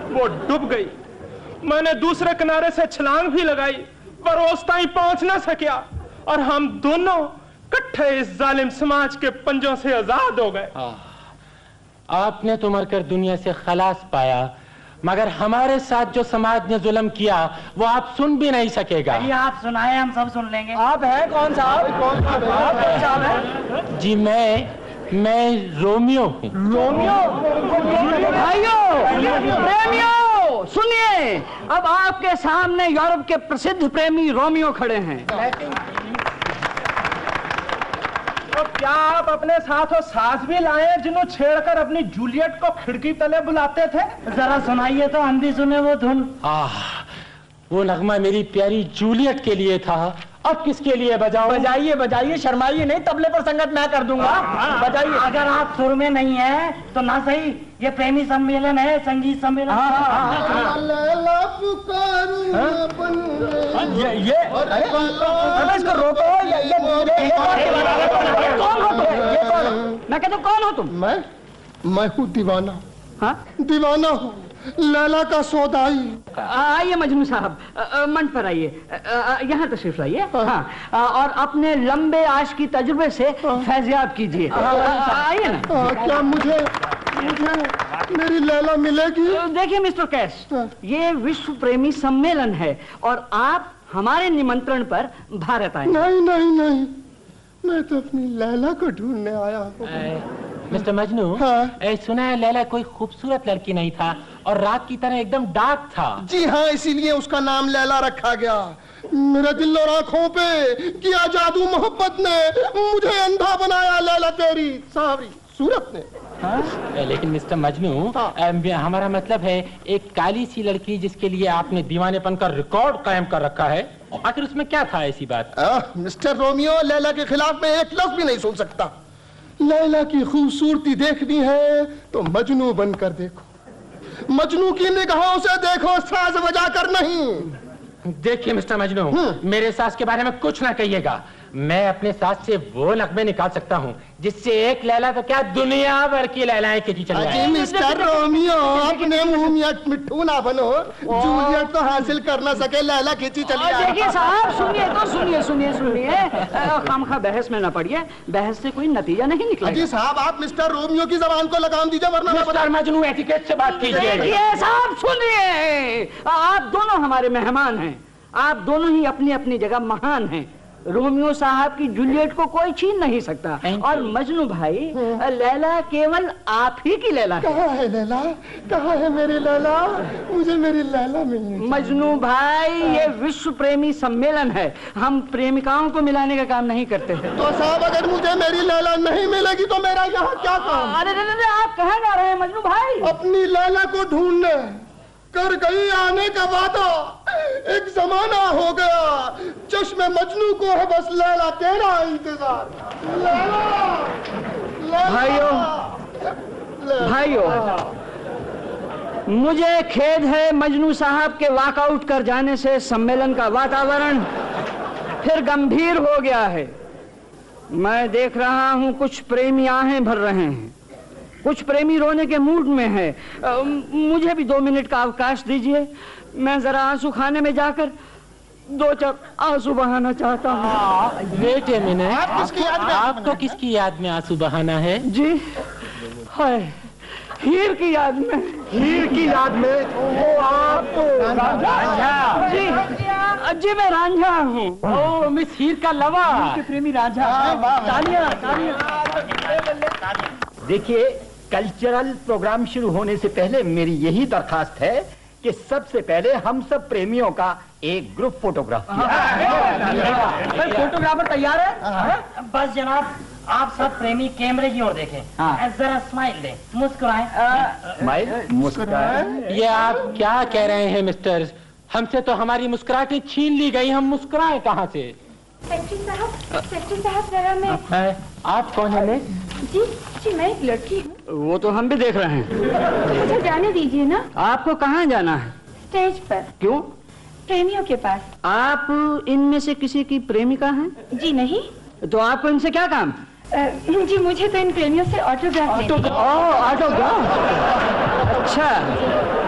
वो डूब गई। मैंने दूसरे किनारे से छलांग भी लगाई, पर उस ताईं पहुंच ना सकिया और हम दोनों इकट्ठे इस जालिम समाज के पंजों से आजाद हो गए। आपने तो मरकर दुनिया से खलास पाया, मगर हमारे साथ जो समाज ने जुल्म किया वो आप सुन भी नहीं सकेगा। आप सुनाए, हम सब सुन लेंगे। आप हैं कौन साहब? कौन साहब है? जी मैं रोमियो हूँ। रोमियो? भाइयों, प्रेमियों, सुनिए, अब आपके सामने यूरोप के प्रसिद्ध प्रेमी रोमियो खड़े हैं। तो क्या आप अपने साथ वो सास भी लाए जिन्हों छेड़कर अपनी जूलियट को खिड़की तले बुलाते थे? जरा सुनाइए तो हम भी सुने वो धुन। वो नगमा मेरी प्यारी जूलियट के लिए था, अब किसके लिए बजाओ? बजाइए बजाइए, शर्माइए नहीं, तबले पर संगत मैं कर दूंगा। बजाइए। अगर आप सुर में नहीं है तो ना सही, ये प्रेमी सम्मेलन है, संगीत सम्मेलन। ये इसको रोको। मैं कहता हूँ कौन हो तुम? मैं हूँ दीवाना। हाँ, दीवाना हूँ, लैला का सौदाई। आइए मजनू साहब, मंच पर आइए, यहाँ तशरीफ लाइए। हाँ, और अपने लंबे आश की तजुर्बे से फैज़याब कीजिए। आइए ना। क्या मुझे मेरी लैला मिलेगी? देखिए मिस्टर कैश, ये विश्व प्रेमी सम्मेलन है और आप हमारे निमंत्रण पर भारत आए। नहीं नहीं नहीं, मैं तो अपनी लैला को ढूंढने आया हूँ। मिस्टर मजनू, सुना है लैला कोई खूबसूरत लड़की नहीं था और रात की तरह एकदम डार्क था। जी हाँ, इसीलिए उसका नाम लैला रखा गया। मेरे दिल और आंखों पे किया जादू मोहब्बत ने मुझे अंधा बनाया लैला तेरी सावरी सूरत ने। लेकिन मिस्टर मजनू, हमारा मतलब है एक काली सी लड़की जिसके लिए आपने दीवानेपन का रिकॉर्ड कायम कर रखा है, आखिर उसमें क्या था ऐसी बात? मिस्टर रोमियो, लैला के खिलाफ मैं एक लफ्ज भी नहीं सुन सकता। लैला की खूबसूरती देखनी है तो मजनू बनकर देखो, मजनू की निगाहों से देखो, साज बजा कर नहीं। देखिए मिस्टर मजनू, मेरे सास के बारे में कुछ ना कहिएगा। मैं अपने सास से वो नगमे निकाल सकता हूँ जिससे एक लैला तो क्या दुनिया भर की लैलाएं खींची चली जाए। मिस्टर रोमियो, अपने मुंह में मिट्ठू ना बनो, जूलियट तो हासिल कर ना सके, लैला खींची चली जाए। देखिए साहब, सुनिए, खामखा बहस में ना पड़िए, बहस से कोई नतीजा नहीं निकलेगा। जी साहब, आप मिस्टर रोमियो की जबान को लगाम दीजिए, वरना मिस्टर मजनू एटिकेट से बात कीजिए। देखिए साहब, सुनिए, आप दोनों हमारे मेहमान हैं, आप दोनों ही अपनी अपनी जगह महान हैं। रोमियो साहब की जूलियट को कोई छीन नहीं सकता, और मजनू भाई, लैला केवल आप ही की लैला है। कहाँ है लैला? कहाँ है मेरी लैला? मुझे मेरी लैला मिलनी। मजनू भाई, ये विश्व प्रेमी सम्मेलन है, हम प्रेमिकाओं को मिलाने का काम नहीं करते। तो साहब, अगर मुझे मेरी लैला नहीं मिलेगी तो मेरा यहाँ क्या काम? अरे आप कहाँ जा रहे हैं मजनू भाई? अपनी लैला को ढूंढने। कर गई आने का वादा, एक जमाना हो गया, चश्मे मजनू को है बस लैला तेरा इंतजार। भाइयों, मुझे खेद है, मजनू साहब के वॉकआउट कर जाने से सम्मेलन का वातावरण फिर गंभीर हो गया है। मैं देख रहा हूं कुछ प्रेमी आहें भर रहे हैं, कुछ प्रेमी रोने के मूड में है। मुझे भी 2 मिनट का अवकाश दीजिए, मैं जरा आंसू खाने में जाकर 2-4 आंसू बहाना चाहता हूँ। वेट ए मिनट, आपको किसकी याद में आंसू बहाना है? जी हाय, हीर की याद में। हीर की याद में? वो आप तो रांझा। जी मैं रांझा हूँ। ओह, मिस हीर का लवा, के प्रेमी रांझा। तालियां। देखिए, कल्चरल प्रोग्राम शुरू होने से पहले मेरी यही दरखास्त है कि सबसे पहले हम सब प्रेमियों का एक ग्रुप फोटोग्राफ किया। फोटोग्राफर तैयार है? बस जनाब, आप सब प्रेमी कैमरे की ओर देखें। जरा स्माइल दें, मुस्कुराएं। मुस्कुराएं। ये आप क्या कह रहे हैं मिस्टर? हमसे तो हमारी मुस्कुराहटें छीन ली गई, हम मुस्कुराएं कहाँ से? सेक्रेटरी साहब जरा मैं। आप कौन है मिस? जी मैं एक लड़की हूँ। वो तो हम भी देख रहे हैं। मुझे जाने दीजिए ना। आपको कहाँ जाना है? स्टेज पर। क्यों? प्रेमियों के पास। आप इनमें से किसी की प्रेमिका हैं? जी नहीं। तो आपको इनसे क्या काम? जी मुझे तो इन प्रेमियों से ऑटोग्राफ लेना है। ऑटोग्राफ? अच्छा।